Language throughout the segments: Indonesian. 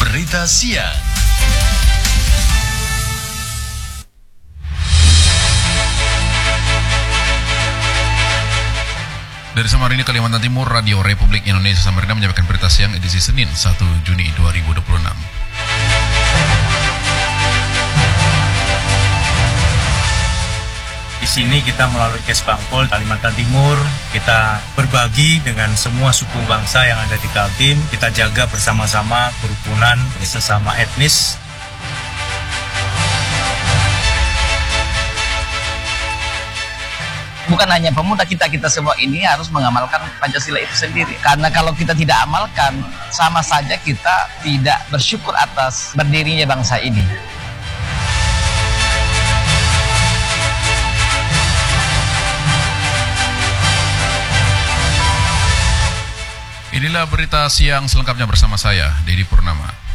Berita Siang. Dari Samarinda, Kalimantan Timur, Radio Republik Indonesia Samarinda menyampaikan berita siang edisi Senin 1 Juni 2026. Di sini kita melalui Kesbangpol Kalimantan Timur, kita berbagi dengan semua suku bangsa yang ada di Kaltim. Kita jaga bersama-sama kerukunan sesama etnis. Bukan hanya pemuda, kita semua ini harus mengamalkan Pancasila itu sendiri. Karena kalau kita tidak amalkan, sama saja kita tidak bersyukur atas berdirinya bangsa ini. Inilah berita siang selengkapnya bersama saya, Dedi Purnama.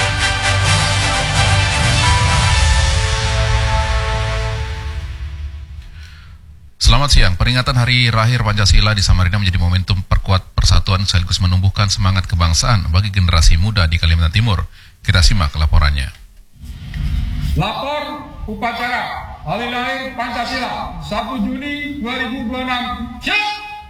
Selamat siang. Peringatan Hari Lahir Pancasila di Samarinda menjadi momentum perkuat persatuan sekaligus menumbuhkan semangat kebangsaan bagi generasi muda di Kalimantan Timur. Kita simak laporannya. Lapor upacara Hari Lahir Pancasila 1 Juni 2026. Siap!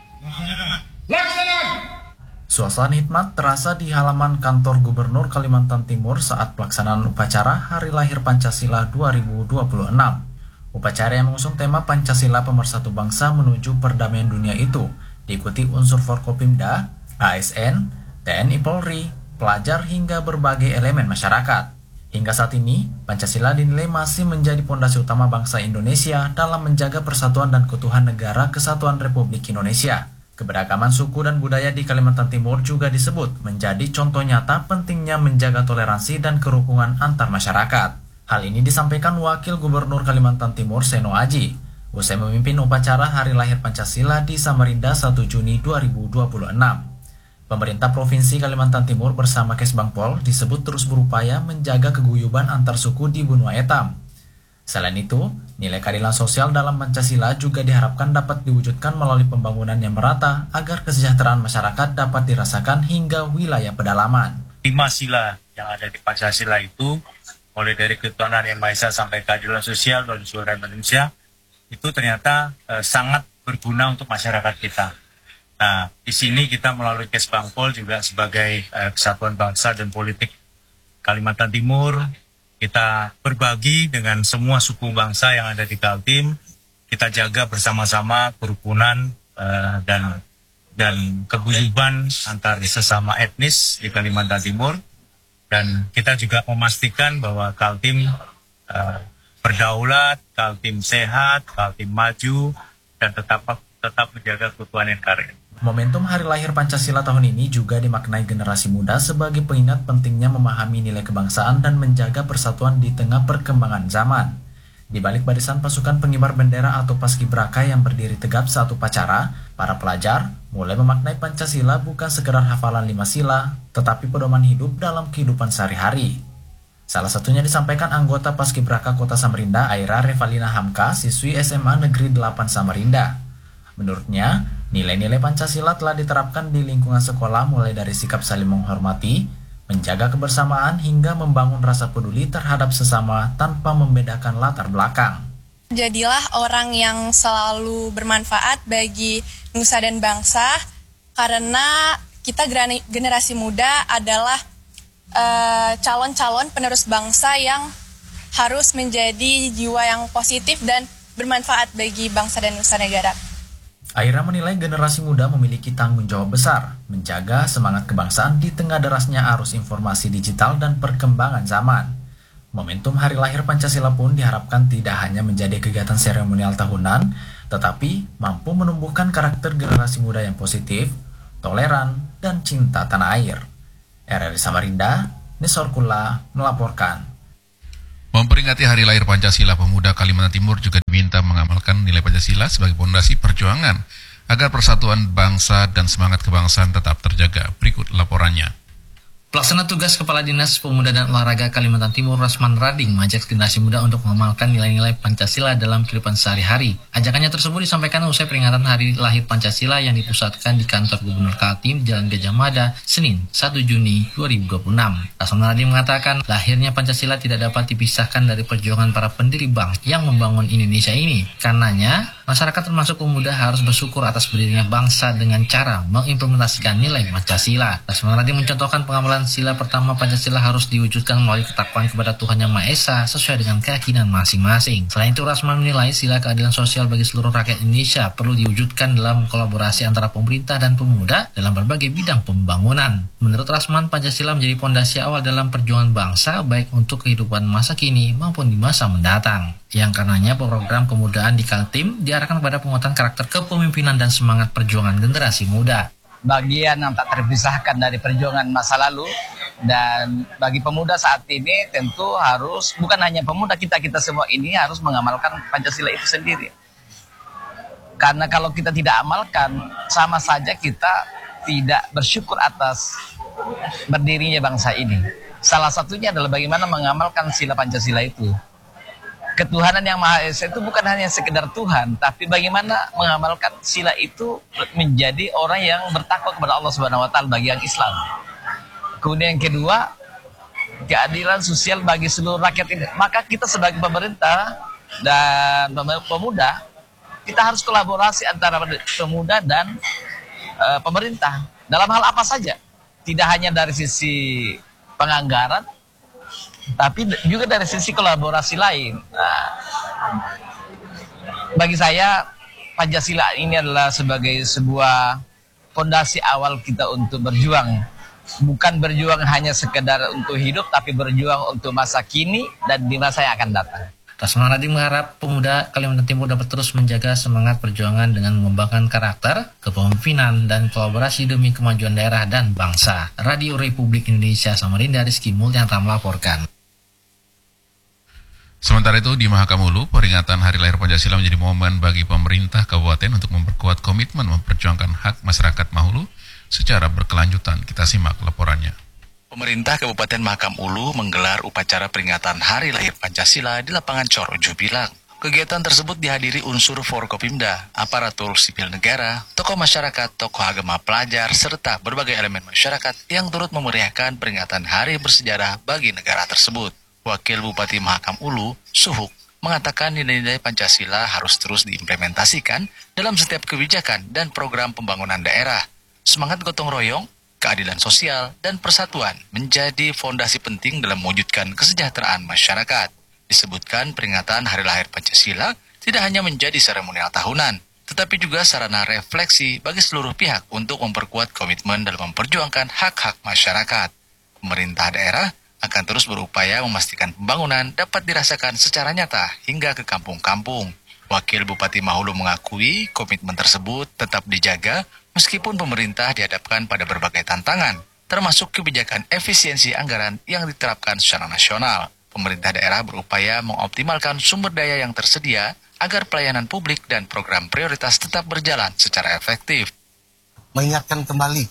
Laksanakan! Suasana hikmat terasa di halaman kantor Gubernur Kalimantan Timur saat pelaksanaan upacara Hari Lahir Pancasila 2026. Upacara yang mengusung tema Pancasila Pemersatu Bangsa menuju Perdamaian Dunia itu diikuti unsur Forkopimda, ASN, TNI Polri, pelajar hingga berbagai elemen masyarakat. Hingga saat ini, Pancasila dinilai masih menjadi pondasi utama bangsa Indonesia dalam menjaga persatuan dan keutuhan negara Kesatuan Republik Indonesia. Keberagaman suku dan budaya di Kalimantan Timur juga disebut menjadi contoh nyata pentingnya menjaga toleransi dan kerukunan antar masyarakat. Hal ini disampaikan Wakil Gubernur Kalimantan Timur Seno Aji usai memimpin upacara Hari Lahir Pancasila di Samarinda 1 Juni 2026. Pemerintah Provinsi Kalimantan Timur bersama Kesbangpol disebut terus berupaya menjaga keguyuban antar suku di benua etam. Selain itu, nilai keadilan sosial dalam Pancasila juga diharapkan dapat diwujudkan melalui pembangunan yang merata agar kesejahteraan masyarakat dapat dirasakan hingga wilayah pedalaman. 5 sila yang ada di Pancasila itu, mulai dari ketuhanan yang Maha Esa sampai keadilan sosial dan seluruh Indonesia, itu ternyata sangat berguna untuk masyarakat kita. Nah, di sini kita melalui Kesbangpol juga sebagai Kesatuan Bangsa dan Politik Kalimantan Timur, kita berbagi dengan semua suku bangsa yang ada di Kaltim. Kita jaga bersama-sama kerukunan dan keguyuban antar sesama etnis di Kalimantan Timur. Dan kita juga memastikan bahwa Kaltim berdaulat, Kaltim sehat, Kaltim maju, dan tetap menjaga keutuhan NKRI. Momentum Hari Lahir Pancasila tahun ini juga dimaknai generasi muda sebagai pengingat pentingnya memahami nilai kebangsaan dan menjaga persatuan di tengah perkembangan zaman. Di balik barisan pasukan pengibar bendera atau paskibraka yang berdiri tegap saat upacara, para pelajar mulai memaknai Pancasila bukan sekedar hafalan 5 sila, tetapi pedoman hidup dalam kehidupan sehari-hari. Salah satunya disampaikan anggota Paskibraka Kota Samarinda, Aira Revalina Hamka, siswi SMA Negeri 8 Samarinda. Menurutnya, nilai-nilai Pancasila telah diterapkan di lingkungan sekolah mulai dari sikap saling menghormati, menjaga kebersamaan hingga membangun rasa peduli terhadap sesama tanpa membedakan latar belakang. Jadilah orang yang selalu bermanfaat bagi nusa dan bangsa, karena kita generasi muda adalah calon-calon penerus bangsa yang harus menjadi jiwa yang positif dan bermanfaat bagi bangsa dan nusa negara. Aira menilai generasi muda memiliki tanggung jawab besar menjaga semangat kebangsaan di tengah derasnya arus informasi digital dan perkembangan zaman. Momentum Hari Lahir Pancasila pun diharapkan tidak hanya menjadi kegiatan seremonial tahunan, tetapi mampu menumbuhkan karakter generasi muda yang positif, toleran, dan cinta tanah air. RRI Samarinda, Nesorkula melaporkan. Memperingati Hari Lahir Pancasila, pemuda Kalimantan Timur juga diminta mengamalkan nilai Pancasila sebagai fondasi perjuangan agar persatuan bangsa dan semangat kebangsaan tetap terjaga. Berikut laporannya. Pelaksana tugas Kepala Dinas Pemuda dan Olahraga Kalimantan Timur Rasman Rading mengajak generasi muda untuk mengamalkan nilai-nilai Pancasila dalam kehidupan sehari-hari. Ajakannya tersebut disampaikan usai peringatan Hari Lahir Pancasila yang dipusatkan di kantor Gubernur Kaltim Jalan Gajah Mada, Senin 1 Juni 2026. Rasman Rading mengatakan lahirnya Pancasila tidak dapat dipisahkan dari perjuangan para pendiri bangsa yang membangun Indonesia ini. Karenanya, masyarakat termasuk pemuda harus bersyukur atas berdirinya bangsa dengan cara mengimplementasikan nilai Pancasila. Rasman Rading mencontohkan pengamalan sila pertama Pancasila harus diwujudkan melalui ketakwaan kepada Tuhan Yang Maha Esa sesuai dengan keyakinan masing-masing. Selain itu, Rasman menilai sila keadilan sosial bagi seluruh rakyat Indonesia perlu diwujudkan dalam kolaborasi antara pemerintah dan pemuda dalam berbagai bidang pembangunan. Menurut Rasman, Pancasila menjadi pondasi awal dalam perjuangan bangsa baik untuk kehidupan masa kini maupun di masa mendatang. Yang karenanya program kemudaan di Kaltim diarahkan kepada penguatan karakter kepemimpinan dan semangat perjuangan generasi muda. Bagian yang tak terpisahkan dari perjuangan masa lalu, dan bagi pemuda saat ini tentu harus, bukan hanya pemuda, kita semua ini harus mengamalkan Pancasila itu sendiri. Karena kalau kita tidak amalkan, sama saja kita tidak bersyukur atas berdirinya bangsa ini. Salah satunya adalah bagaimana mengamalkan sila Pancasila itu. Ketuhanan Yang Maha Esa itu bukan hanya sekedar Tuhan, tapi bagaimana mengamalkan sila itu menjadi orang yang bertakwa kepada Allah Subhanahu wa taala bagi yang Islam. Kemudian yang kedua, keadilan sosial bagi seluruh rakyat ini. Maka kita sebagai pemerintah dan pemuda, kita harus kolaborasi antara pemuda dan pemerintah dalam hal apa saja. Tidak hanya dari sisi penganggaran, tapi juga dari sisi kolaborasi lain. Nah, bagi saya Pancasila ini adalah sebagai sebuah fondasi awal kita untuk berjuang. Bukan berjuang hanya sekedar untuk hidup, tapi berjuang untuk masa kini dan di masa yang akan datang. Rasman Rading mengharap pemuda Kalimantan Timur dapat terus menjaga semangat perjuangan dengan mengembangkan karakter, kepemimpinan, dan kolaborasi demi kemajuan daerah dan bangsa. Radio Republik Indonesia Samarinda, Rizky Mulyanto melaporkan. Sementara itu di Mahakamulu, peringatan Hari Lahir Pancasila menjadi momen bagi pemerintah kabupaten untuk memperkuat komitmen memperjuangkan hak masyarakat Mahulu secara berkelanjutan. Kita simak laporannya. Pemerintah Kabupaten Mahakam Ulu menggelar upacara peringatan Hari Lahir Pancasila di lapangan Cor Uju Bilang. Kegiatan tersebut dihadiri unsur Forkopimda, aparatur sipil negara, tokoh masyarakat, tokoh agama, pelajar, serta berbagai elemen masyarakat yang turut memeriahkan peringatan hari bersejarah bagi negara tersebut. Wakil Bupati Mahakam Ulu, Suhuk, mengatakan nilai-nilai Pancasila harus terus diimplementasikan dalam setiap kebijakan dan program pembangunan daerah. Semangat gotong royong, keadilan sosial, dan persatuan menjadi fondasi penting dalam mewujudkan kesejahteraan masyarakat. Disebutkan peringatan Hari Lahir Pancasila tidak hanya menjadi seremonial tahunan, tetapi juga sarana refleksi bagi seluruh pihak untuk memperkuat komitmen dalam memperjuangkan hak-hak masyarakat. Pemerintah daerah akan terus berupaya memastikan pembangunan dapat dirasakan secara nyata hingga ke kampung-kampung. Wakil Bupati Mahulu mengakui komitmen tersebut tetap dijaga meskipun pemerintah dihadapkan pada berbagai tantangan, termasuk kebijakan efisiensi anggaran yang diterapkan secara nasional. Pemerintah daerah berupaya mengoptimalkan sumber daya yang tersedia agar pelayanan publik dan program prioritas tetap berjalan secara efektif. Mengingatkan kembali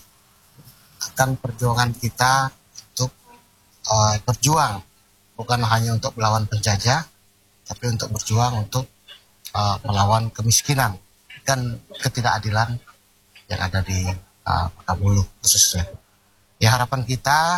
akan perjuangan kita untuk berjuang, bukan hanya untuk melawan penjajah, tapi untuk berjuang untuk melawan kemiskinan dan ketidakadilan yang ada di Mahakam khususnya. Ya, harapan kita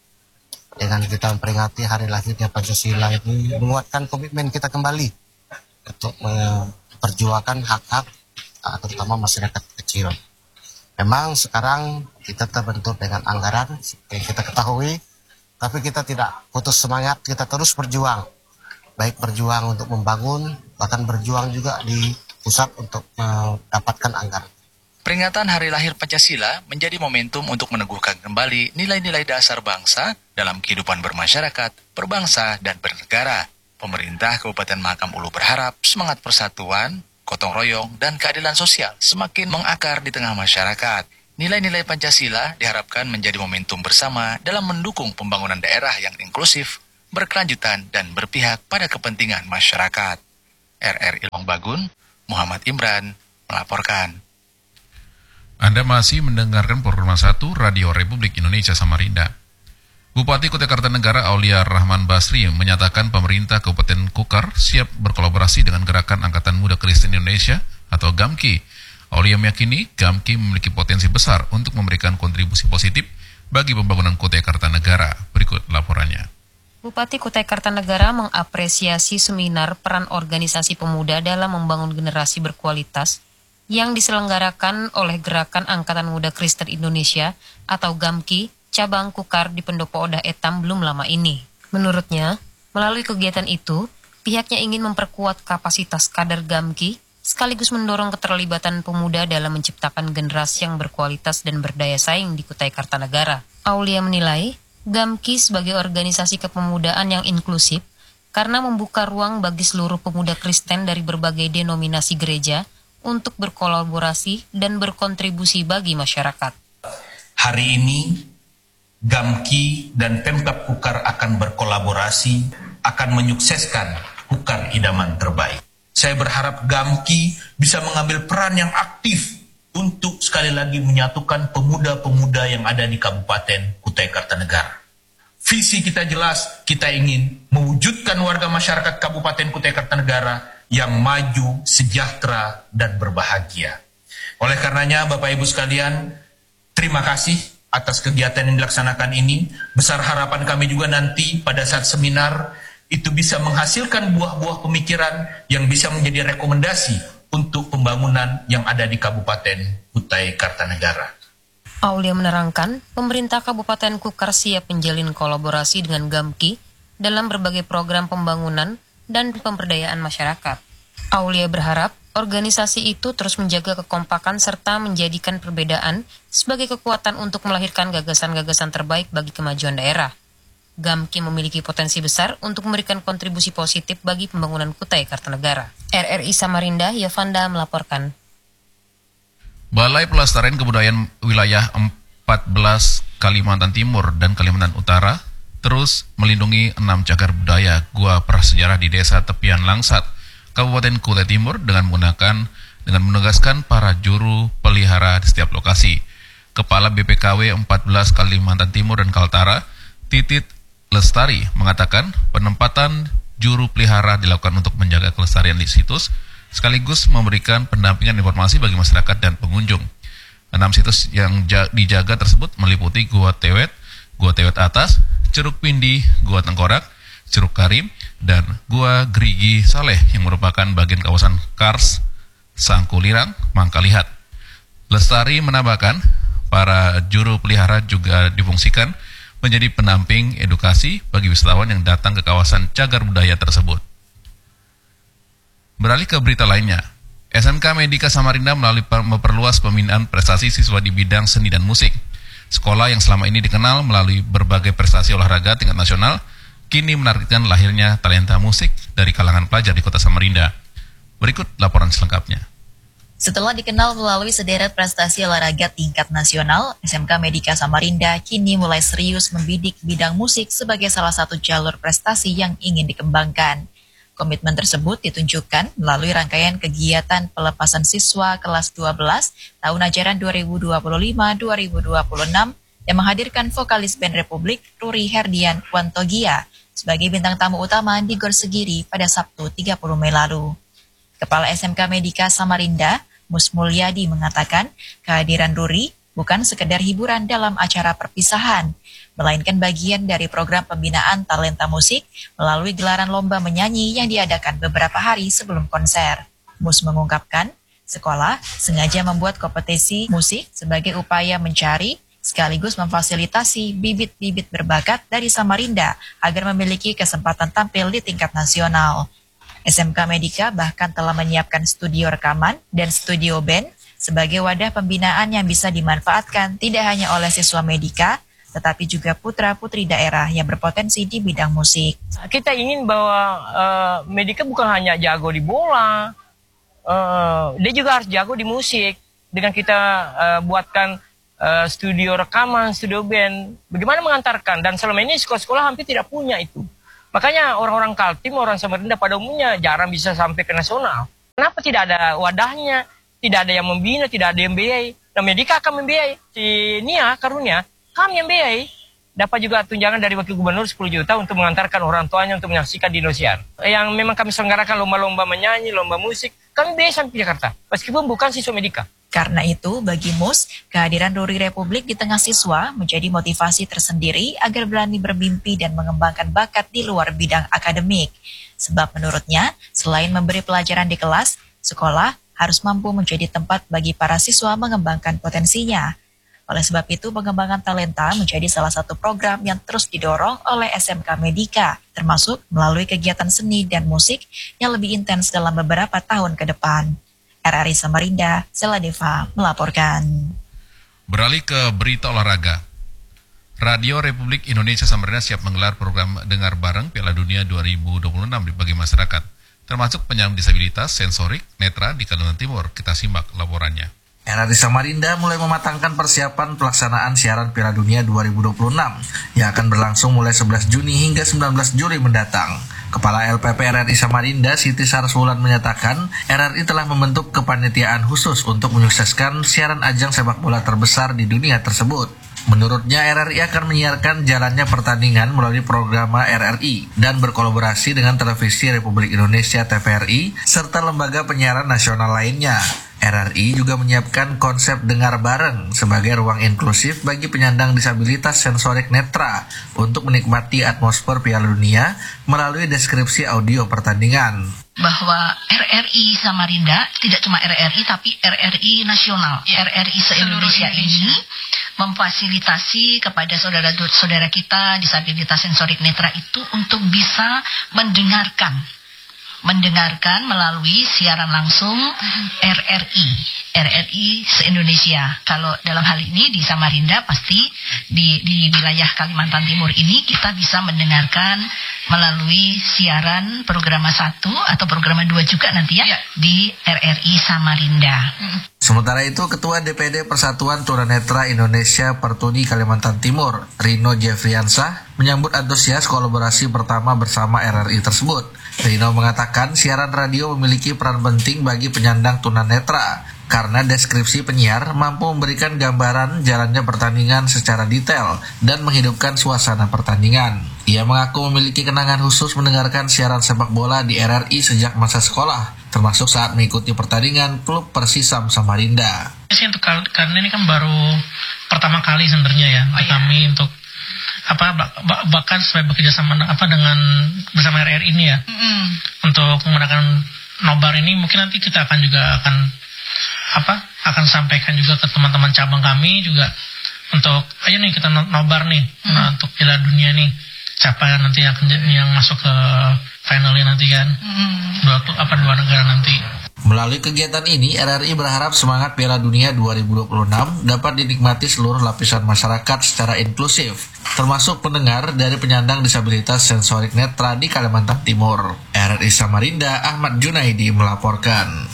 dengan kita memperingati Hari Lahirnya Pancasila ini menguatkan komitmen kita kembali untuk memperjuangkan hak-hak terutama masyarakat kecil. Memang sekarang kita terbentur dengan anggaran yang kita ketahui, tapi kita tidak putus semangat, kita terus berjuang. Baik berjuang untuk membangun, bahkan berjuang juga di pusat untuk mendapatkan anggaran. Peringatan Hari Lahir Pancasila menjadi momentum untuk meneguhkan kembali nilai-nilai dasar bangsa dalam kehidupan bermasyarakat, berbangsa, dan bernegara. Pemerintah Kabupaten Mahakam Ulu berharap semangat persatuan, gotong royong, dan keadilan sosial semakin mengakar di tengah masyarakat. Nilai-nilai Pancasila diharapkan menjadi momentum bersama dalam mendukung pembangunan daerah yang inklusif, berkelanjutan, dan berpihak pada kepentingan masyarakat. RRI Bagun, Muhammad Imran, melaporkan. Anda masih mendengarkan program 1 Radio Republik Indonesia Samarinda. Bupati Kutai Kartanegara Aulia Rahman Basri menyatakan pemerintah Kabupaten Kukar siap berkolaborasi dengan Gerakan Angkatan Muda Kristen Indonesia atau GAMKI. Aulia meyakini GAMKI memiliki potensi besar untuk memberikan kontribusi positif bagi pembangunan Kutai Kartanegara. Berikut laporannya. Bupati Kutai Kartanegara mengapresiasi seminar peran organisasi pemuda dalam membangun generasi berkualitas yang diselenggarakan oleh Gerakan Angkatan Muda Kristen Indonesia atau GAMKI cabang Kukar di Pendopo Odah Etam belum lama ini. Menurutnya, melalui kegiatan itu, pihaknya ingin memperkuat kapasitas kader GAMKI sekaligus mendorong keterlibatan pemuda dalam menciptakan generasi yang berkualitas dan berdaya saing di Kutai Kartanegara. Aulia menilai, GAMKI sebagai organisasi kepemudaan yang inklusif karena membuka ruang bagi seluruh pemuda Kristen dari berbagai denominasi gereja untuk berkolaborasi dan berkontribusi bagi masyarakat. Hari ini, GAMKI dan Pemkab Kukar akan berkolaborasi, akan menyukseskan Kukar Idaman Terbaik. Saya berharap GAMKI bisa mengambil peran yang aktif untuk sekali lagi menyatukan pemuda-pemuda yang ada di Kabupaten Kutai Kartanegara. Visi kita jelas, kita ingin mewujudkan warga masyarakat Kabupaten Kutai Kartanegara yang maju, sejahtera, dan berbahagia. Oleh karenanya, Bapak Ibu sekalian, terima kasih atas kegiatan yang dilaksanakan ini. Besar harapan kami juga nanti pada saat seminar itu bisa menghasilkan buah-buah pemikiran yang bisa menjadi rekomendasi untuk pembangunan yang ada di Kabupaten Kutai Kartanegara. Aulia menerangkan, pemerintah Kabupaten Kukar siap menjalin kolaborasi dengan GAMKI dalam berbagai program pembangunan dan pemberdayaan masyarakat. Aulia berharap organisasi itu terus menjaga kekompakan serta menjadikan perbedaan sebagai kekuatan untuk melahirkan gagasan-gagasan terbaik bagi kemajuan daerah. GAMKI memiliki potensi besar untuk memberikan kontribusi positif bagi pembangunan Kutai Kartanegara. RRI Samarinda, Yovanda melaporkan. Balai Pelestarian Kebudayaan Wilayah 14 Kalimantan Timur dan Kalimantan Utara terus melindungi 6 cagar budaya gua prasejarah di Desa Tepian Langsat, Kabupaten Kutai Timur dengan menugaskan para juru pelihara di setiap lokasi. Kepala BPKW 14 Kalimantan Timur dan Kaltara, Titit Lestari, mengatakan penempatan juru pelihara dilakukan untuk menjaga kelestarian di situs, sekaligus memberikan pendampingan informasi bagi masyarakat dan pengunjung. 6 situs yang dijaga tersebut meliputi Gua Tewet Atas, Curug Pindi, Gua Tengkorak, Curug Karim, dan Gua Gerigi Saleh yang merupakan bagian kawasan Kars, Sangkulirang, Mangkalihat. Lestari menambahkan, para juru pelihara juga difungsikan menjadi pendamping edukasi bagi wisatawan yang datang ke kawasan cagar budaya tersebut. Beralih ke berita lainnya, SMK Medika Samarinda memperluas pembinaan prestasi siswa di bidang seni dan musik. Sekolah yang selama ini dikenal melalui berbagai prestasi olahraga tingkat nasional, kini menargetkan lahirnya talenta musik dari kalangan pelajar di kota Samarinda. Berikut laporan selengkapnya. Setelah dikenal melalui sederet prestasi olahraga tingkat nasional, SMK Medika Samarinda kini mulai serius membidik bidang musik sebagai salah satu jalur prestasi yang ingin dikembangkan. Komitmen tersebut ditunjukkan melalui rangkaian kegiatan pelepasan siswa kelas 12 tahun ajaran 2025-2026 yang menghadirkan vokalis band Republik Ruri Herdian Wantogia sebagai bintang tamu utama di Gor Segiri pada Sabtu 30 Mei lalu. Kepala SMK Medika Samarinda, Mus Mulyadi, mengatakan kehadiran Ruri bukan sekedar hiburan dalam acara perpisahan, melainkan bagian dari program pembinaan talenta musik melalui gelaran lomba menyanyi yang diadakan beberapa hari sebelum konser. Mus mengungkapkan, sekolah sengaja membuat kompetisi musik sebagai upaya mencari sekaligus memfasilitasi bibit-bibit berbakat dari Samarinda agar memiliki kesempatan tampil di tingkat nasional. SMK Medika bahkan telah menyiapkan studio rekaman dan studio band sebagai wadah pembinaan yang bisa dimanfaatkan tidak hanya oleh siswa Medika, tetapi juga putra-putri daerah yang berpotensi di bidang musik. Kita ingin bahwa Medika bukan hanya jago di bola, dia juga harus jago di musik. Dengan kita buatkan studio rekaman, studio band, bagaimana mengantarkan, dan selama ini sekolah-sekolah hampir tidak punya itu. Makanya orang-orang Kaltim, orang Samarinda pada umumnya jarang bisa sampai ke nasional. Kenapa tidak ada wadahnya? Tidak ada yang membina, tidak ada yang membiayai. Nah, Medika akan membiayai. Si Nia Karunia, kami yang membiayai. dapat juga tunjangan dari Wakil Gubernur 10 juta untuk mengantarkan orang tuanya untuk menyaksikan di Indosiar. Yang memang kami selenggarakan lomba-lomba menyanyi, lomba musik, kami biasa di Jakarta, meskipun bukan siswa Medika. Karena itu, bagi MUS, kehadiran Ruri Republik di tengah siswa menjadi motivasi tersendiri agar berani bermimpi dan mengembangkan bakat di luar bidang akademik. Sebab menurutnya, selain memberi pelajaran di kelas, sekolah harus mampu menjadi tempat bagi para siswa mengembangkan potensinya. Oleh sebab itu, pengembangan talenta menjadi salah satu program yang terus didorong oleh SMK Medika, termasuk melalui kegiatan seni dan musik yang lebih intens dalam beberapa tahun ke depan. RRI Samarinda, Zeladeva melaporkan. Beralih ke berita olahraga. Radio Republik Indonesia Samarinda siap menggelar program Dengar Bareng Piala Dunia 2026 bagi masyarakat, termasuk penyandang disabilitas sensorik netra di Kalimantan Timur. Kita simak laporannya. RRI Samarinda mulai mematangkan persiapan pelaksanaan siaran Piala Dunia 2026 yang akan berlangsung mulai 11 Juni hingga 19 Juli mendatang. Kepala LPP RRI Samarinda, Siti Sarsulan menyatakan, RRI telah membentuk kepanitiaan khusus untuk menyukseskan siaran ajang sepak bola terbesar di dunia tersebut. Menurutnya, RRI akan menyiarkan jalannya pertandingan melalui program RRI dan berkolaborasi dengan Televisi Republik Indonesia TVRI serta lembaga penyiaran nasional lainnya. RRI juga menyiapkan konsep Dengar Bareng sebagai ruang inklusif bagi penyandang disabilitas sensorik netra untuk menikmati atmosfer Piala Dunia melalui deskripsi audio pertandingan. Bahwa RRI Samarinda tidak cuma RRI tapi RRI nasional, RRI se-Indonesia ini memfasilitasi kepada saudara-saudara kita disabilitas sensorik netra itu untuk bisa mendengarkan melalui siaran langsung RRI se-Indonesia. Kalau dalam hal ini di Samarinda pasti di wilayah Kalimantan Timur ini kita bisa mendengarkan melalui siaran program 1 atau program 2 juga nanti ya. Di RRI Samarinda. Sementara itu, Ketua DPD Persatuan Tunanetra Indonesia Pertuni Kalimantan Timur, Rino Jeffriansah, menyambut antusias kolaborasi pertama bersama RRI tersebut. Rino mengatakan siaran radio memiliki peran penting bagi penyandang tunanetra karena deskripsi penyiar mampu memberikan gambaran jalannya pertandingan secara detail dan menghidupkan suasana pertandingan. Ia mengaku memiliki kenangan khusus mendengarkan siaran sepak bola di RRI sejak masa sekolah, termasuk saat mengikuti pertandingan klub Persisam Samarinda. Karena ini kan baru pertama kali sebenarnya ya kami untuk bahkan supaya bekerja sama dengan bersama RRI ini ya untuk menggunakan nobar ini. Mungkin nanti kita akan sampaikan juga ke teman-teman cabang kami juga untuk ayo nih kita nobar nih untuk Piala Dunia nih, siapa nanti yang masuk ke finalnya nanti kan dua negara nanti. Melalui kegiatan ini, RRI berharap semangat Piala Dunia 2026 dapat dinikmati seluruh lapisan masyarakat secara inklusif, termasuk pendengar dari penyandang disabilitas sensorik netra di Kalimantan Timur. RRI Samarinda, Ahmad Junaidi melaporkan.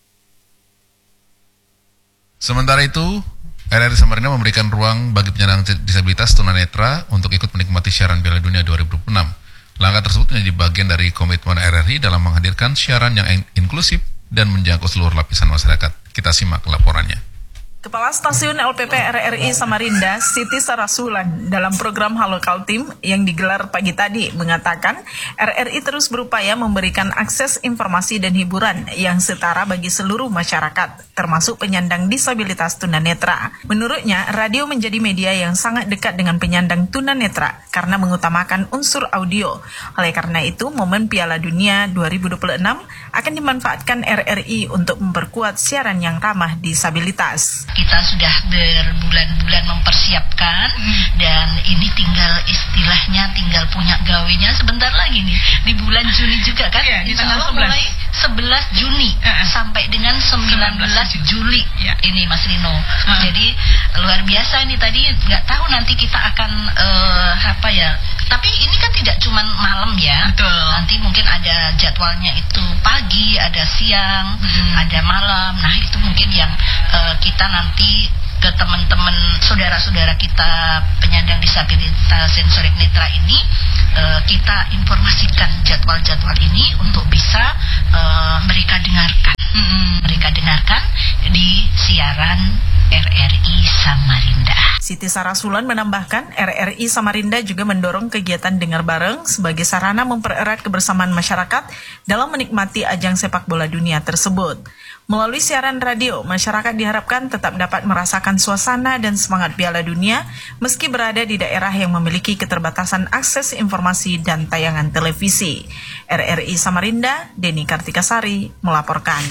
Sementara itu, RRI Samarinda memberikan ruang bagi penyandang disabilitas tunanetra untuk ikut menikmati siaran Piala Dunia 2026. Langkah tersebut menjadi bagian dari komitmen RRI dalam menghadirkan siaran yang inklusif dan menjangkau seluruh lapisan masyarakat. Kita simak laporannya. Kepala Stasiun LPP RRI Samarinda, Siti Sarasulan, dalam program Halo Kaltim yang digelar pagi tadi mengatakan RRI terus berupaya memberikan akses informasi dan hiburan yang setara bagi seluruh masyarakat, termasuk penyandang disabilitas tunanetra. Menurutnya, radio menjadi media yang sangat dekat dengan penyandang tunanetra karena mengutamakan unsur audio. Oleh karena itu, momen Piala Dunia 2026 akan dimanfaatkan RRI untuk memperkuat siaran yang ramah disabilitas. Kita sudah berbulan-bulan mempersiapkan dan ini tinggal punya gawenya sebentar lagi nih di bulan Juni juga kan, insya Allah mulai 11 Juni sampai dengan 19 Juli ini Mas Rino. Jadi luar biasa nih, tadi nggak tahu nanti kita akan tapi ini kan tidak cuma malam ya. Betul. Nanti mungkin ada jadwalnya itu pagi, ada siang, ada malam. Nah itu mungkin yang kita nanti ke teman-teman saudara-saudara kita penyandang disabilitas sensorik netra ini kita informasikan jadwal-jadwal ini untuk bisa mereka dengarkan. Mereka dengarkan di siaran RRI Samarinda. Siti Sarasulan menambahkan, RRI Samarinda juga mendorong kegiatan dengar bareng sebagai sarana mempererat kebersamaan masyarakat dalam menikmati ajang sepak bola dunia tersebut. Melalui siaran radio, masyarakat diharapkan tetap dapat merasakan suasana dan semangat Piala Dunia meski berada di daerah yang memiliki keterbatasan akses informasi dan tayangan televisi. RRI Samarinda, Denny Kartikasari melaporkan.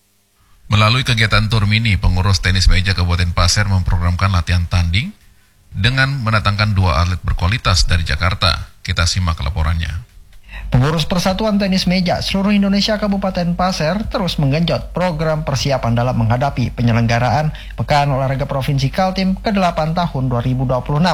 Melalui kegiatan tur mini, pengurus tenis meja Kabupaten Pasir memprogramkan latihan tanding dengan mendatangkan 2 atlet berkualitas dari Jakarta. Kita simak laporannya. Pengurus Persatuan Tenis Meja seluruh Indonesia Kabupaten Pasir terus menggenjot program persiapan dalam menghadapi penyelenggaraan Pekan Olahraga Provinsi Kaltim ke-8 tahun 2026.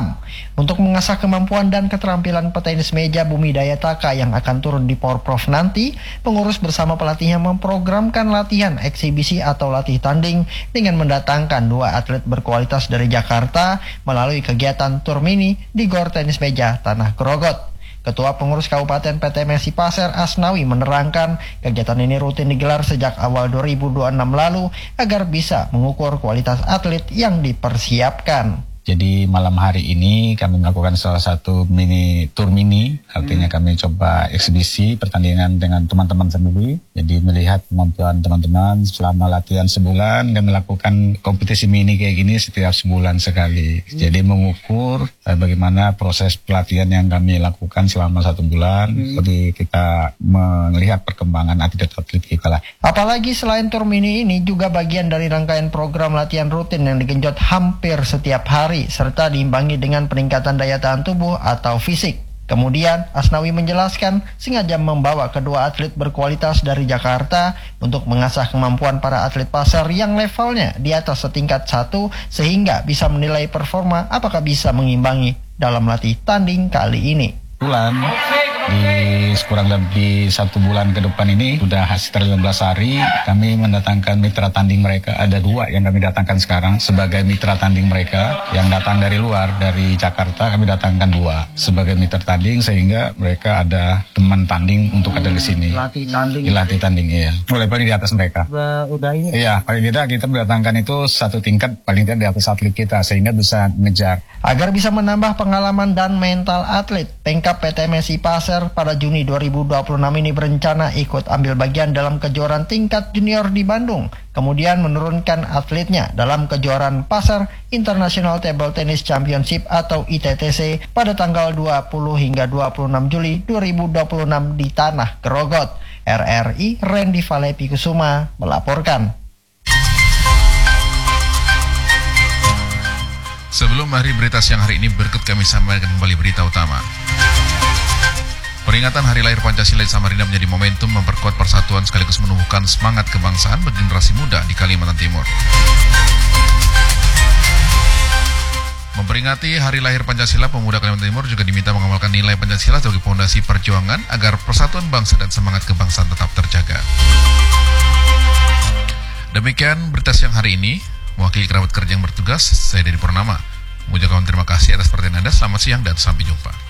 Untuk mengasah kemampuan dan keterampilan petenis meja Bumi Daya Taka yang akan turun di Porprov nanti, pengurus bersama pelatihnya memprogramkan latihan eksibisi atau latih tanding dengan mendatangkan 2 atlet berkualitas dari Jakarta melalui kegiatan tur mini di Gor Tenis Meja Tanah Grogot. Ketua Pengurus Kabupaten PTMSI Pasir Asnawi menerangkan kegiatan ini rutin digelar sejak awal 2026 lalu agar bisa mengukur kualitas atlet yang dipersiapkan. Jadi malam hari ini kami melakukan salah satu tour mini, artinya kami coba eksibisi pertandingan dengan teman-teman sendiri. Jadi melihat kemampuan teman-teman selama latihan sebulan, kami melakukan kompetisi mini kayak gini setiap sebulan sekali. Jadi mengukur bagaimana proses pelatihan yang kami lakukan selama 1 bulan. Jadi kita melihat perkembangan atlet-atlet kita lah. Apalagi selain tur mini ini juga bagian dari rangkaian program latihan rutin yang digenjot hampir setiap hari, serta diimbangi dengan peningkatan daya tahan tubuh atau fisik. Kemudian, Asnawi menjelaskan sengaja membawa kedua atlet berkualitas dari Jakarta untuk mengasah kemampuan para atlet pasar yang levelnya di atas setingkat 1 sehingga bisa menilai performa apakah bisa mengimbangi dalam latih tanding kali ini. Di kurang lebih 1 bulan ke depan ini sudah sekitar 15 hari kami mendatangkan mitra tanding mereka. Ada 2 yang kami datangkan sekarang sebagai mitra tanding mereka yang datang dari luar, dari Jakarta kami datangkan 2 sebagai mitra tanding sehingga mereka ada teman tanding untuk ada di sini. Latih tanding iya. Mulai paling di atas mereka. Udah ini. Iya, paling tidak kita mendatangkan itu 1 tingkat paling tidak di atas atlet kita sehingga bisa ngejar. Agar bisa menambah pengalaman dan mental atlet, Pengkap PTMSI Pasir pada Juni 2026 ini berencana ikut ambil bagian dalam kejuaraan tingkat junior di Bandung, kemudian menurunkan atletnya dalam kejuaraan Pasir International Table Tennis Championship atau ITTC pada tanggal 20 hingga 26 Juli 2026 di Tanah Grogot. RRI Randy Valepi Kusuma melaporkan. Sebelum hari berita siang hari ini, berikut kami sampaikan kembali berita utama. Peringatan Hari Lahir Pancasila di Samarinda menjadi momentum memperkuat persatuan sekaligus menumbuhkan semangat kebangsaan bagi generasi muda di Kalimantan Timur. Memperingati Hari Lahir Pancasila, pemuda Kalimantan Timur juga diminta mengamalkan nilai Pancasila sebagai fondasi perjuangan agar persatuan bangsa dan semangat kebangsaan tetap terjaga. Demikian berita siang hari ini. Mewakili kerabat kerja yang bertugas, saya Dedi Purnama. Mengucapkan terima kasih atas perhatian Anda. Selamat siang dan sampai jumpa.